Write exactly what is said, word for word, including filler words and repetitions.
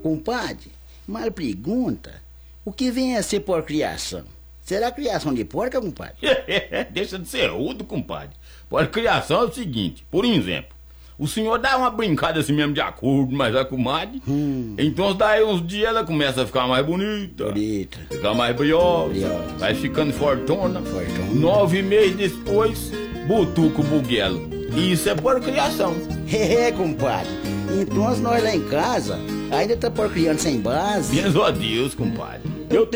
Compadre, mal pergunta. O que vem a ser porcriação? Será criação de porca, compadre? Deixa de ser rudo, compadre. Porcriação é o seguinte, por exemplo, o senhor dá uma brincada assim mesmo de acordo, mas a comadre, hum. então daí uns dias ela começa a ficar mais bonita, bonita. Ficar mais briosa, briosa. Vai ficando fortona, fortona. Nove meses depois, butuca o buguelo. Isso é porcriação. É, compadre. Então nós lá em casa ainda tá porcriando sem base. Benzo a Deus, compadre.